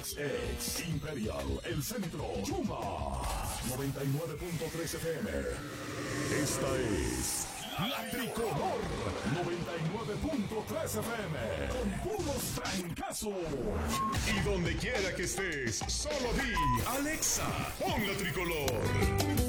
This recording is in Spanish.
XX, Imperial, El Centro, Yuma, 99.3 FM. Esta es La Tricolor, 99.3 FM, con puros francazos. Y donde quiera que estés, solo di, Alexa, pon La Tricolor.